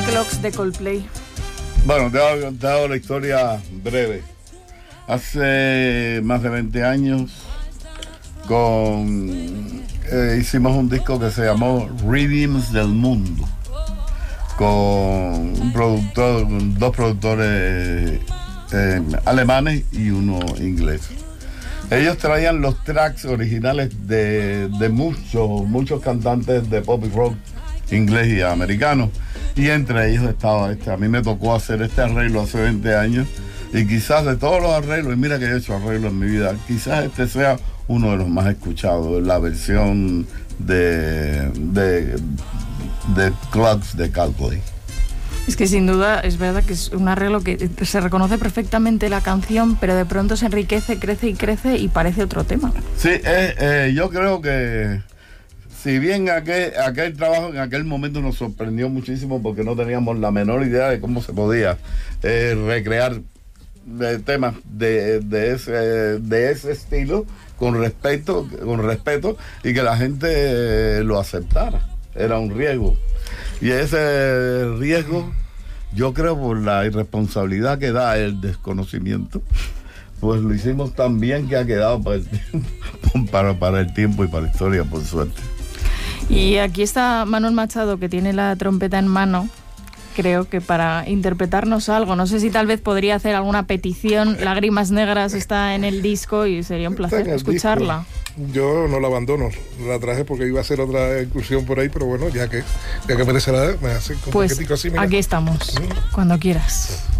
Clocks de Coldplay. Bueno, te hago la historia breve. Hace más de 20 años hicimos un disco que se llamó Rhythms del Mundo, con dos productores alemanes y uno inglés. Ellos traían los tracks originales de muchos cantantes de pop y rock inglés y americano, y entre ellos estaba este. A mí me tocó hacer este arreglo hace 20 años, y quizás de todos los arreglos, y mira que he hecho arreglos en mi vida, quizás este sea uno de los más escuchados, la versión de Clocks de Coldplay. Es que sin duda es verdad que es un arreglo que se reconoce perfectamente la canción, pero de pronto se enriquece, crece y crece y parece otro tema. Sí, yo creo que si bien aquel trabajo en aquel momento nos sorprendió muchísimo porque no teníamos la menor idea de cómo se podía recrear temas de ese estilo con respeto y que la gente lo aceptara. Era un riesgo. Y ese riesgo, yo creo por la irresponsabilidad que da el desconocimiento, pues lo hicimos tan bien que ha quedado para el tiempo y para la historia, por suerte. Y aquí está Manuel Machado, que tiene la trompeta en mano, creo que para interpretarnos algo. No sé si tal vez podría hacer alguna petición. Lágrimas Negras está en el disco y sería un placer escucharla. Disco. Yo no la abandono, la traje porque iba a hacer otra incursión por ahí, pero bueno, ya que merece la me hace un pues paquetico así. Mira. Aquí estamos, cuando quieras.